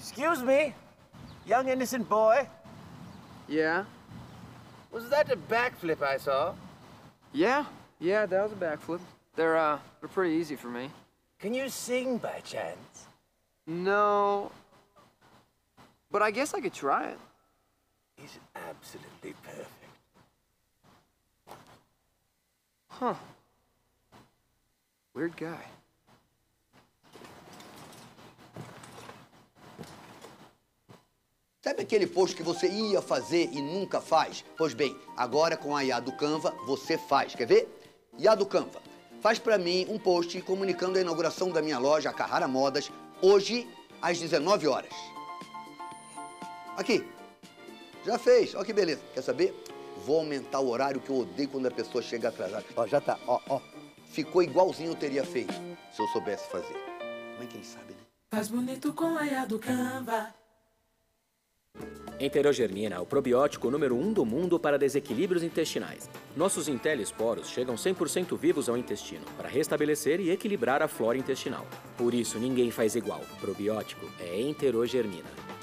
Excuse me, young innocent boy. Yeah? Was that a backflip I saw? Yeah, that was a backflip. They're pretty easy for me. Can you sing by chance? No, but I guess I could try it. He's absolutely perfect. Huh. Weird guy. Sabe aquele post que você ia fazer e nunca faz? Pois bem, agora com a IA do Canva, você faz. Quer ver? IA do Canva. Faz pra mim um post comunicando a inauguração da minha loja, a Carrara Modas, hoje, às 19 horas. Aqui. Já fez. Ó que beleza. Quer saber? Vou aumentar o horário, que eu odeio quando a pessoa chega atrasada. Ó, já tá. Ó. Ficou igualzinho eu teria feito, se eu soubesse fazer. Mas quem sabe, né? Faz bonito com a IA do Canva. Enterogermina é o probiótico número 1 do mundo para desequilíbrios intestinais. Nossos intelecporos chegam 100% vivos ao intestino para restabelecer e equilibrar a flora intestinal. Por isso, ninguém faz igual. Probiótico é Enterogermina.